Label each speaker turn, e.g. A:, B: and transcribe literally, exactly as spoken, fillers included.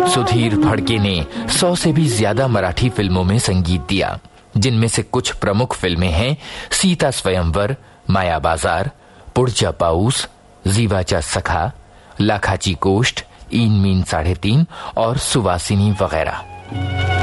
A: सुधीर फडके ने सौ से भी ज्यादा मराठी फिल्मों में संगीत दिया, जिनमें से कुछ प्रमुख फिल्में हैं सीता स्वयंवर, माया बाजार, पुढच्या पाऊस, जीवाचा सखा, लाखाची गोष्ट, इन मीन साढ़े तीन और सुवासिनी वगैरह।